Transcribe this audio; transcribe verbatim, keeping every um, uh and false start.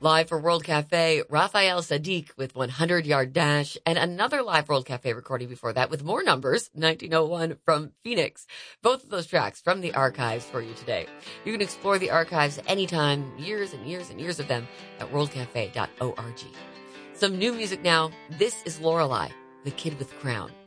Live for World Cafe, Raphael Sadiq with one hundred Yard Dash, and another live World Cafe recording before that with more numbers, nineteen oh one from Phoenix. Both of those tracks from the archives for you today. You can explore the archives anytime, years and years and years of them, at world cafe dot org. Some new music now. This is Lorelei, the Kid with Crown.